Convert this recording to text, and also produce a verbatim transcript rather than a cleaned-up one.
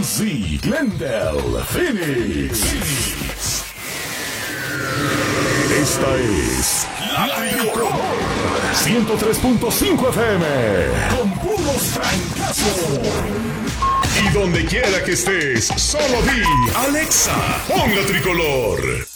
Swansea, Glendale, Phoenix. Phoenix. Esta es La Tricolor ciento tres punto cinco F M con puros trancazos. Y donde quiera que estés, solo di Alexa, pon La Tricolor.